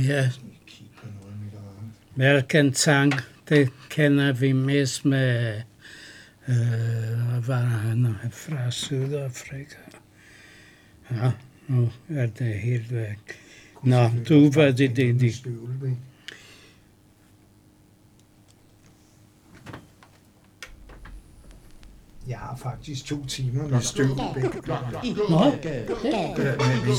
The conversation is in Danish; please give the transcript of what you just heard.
Ja, Kigge på noget med der. Mercantang, det kender vi mest med, hvad var han fra Sydafrika? Ja, nu er det helt væk. Nå, du var det. Støvle, jeg har faktisk 2 timer med støvle. Nå, Men